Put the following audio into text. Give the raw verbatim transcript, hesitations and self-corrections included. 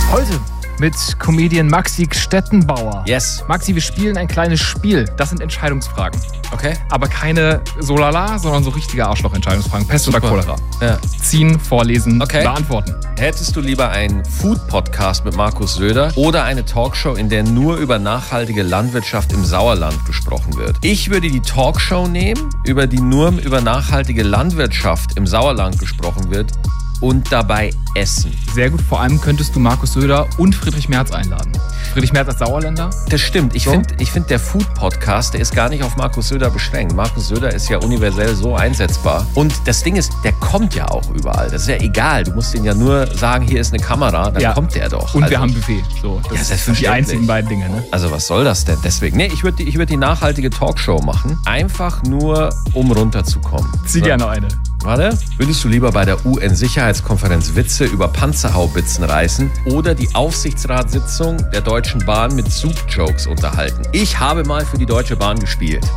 Heute mit Comedian Maxi Stettenbauer. Yes. Maxi, wir spielen ein kleines Spiel. Das sind Entscheidungsfragen. Okay. Aber keine so lala, sondern so richtige Arschloch-Entscheidungsfragen. Pest Super. oder Cholera. Ja. Ziehen, vorlesen, Okay. beantworten. Hättest du lieber einen Food-Podcast mit Markus Söder oder eine Talkshow, in der nur über nachhaltige Landwirtschaft im Sauerland gesprochen wird? Ich würde die Talkshow nehmen, über die nur über nachhaltige Landwirtschaft im Sauerland gesprochen wird und dabei essen. Sehr gut. Vor allem könntest du Markus Söder und Friedrich Merz einladen. Friedrich Merz als Sauerländer. Das stimmt. Ich So? finde, ich find, der Food-Podcast, der ist gar nicht auf Markus Söder beschränkt. Markus Söder ist ja universell so einsetzbar. Und das Ding ist, der kommt ja auch überall. Das ist ja egal. Du musst ihn ja nur sagen, hier ist eine Kamera, dann Ja. kommt der doch. Und Also- wir haben Buffet. So, das Ja, sind die selbstverständlich. einzigen beiden Dinge. Ne? Also was soll das denn? Deswegen, nee, ich würde ich würd die nachhaltige Talkshow machen. Einfach nur, um runterzukommen. Zieh dir noch eine. Warte. Würdest du lieber bei der U N-Sicherheitskonferenz Witze über Panzerhaubitzen reißen oder die Aufsichtsratssitzung der Deutschen Bahn mit Soup-Jokes unterhalten? Ich habe mal für die Deutsche Bahn gespielt.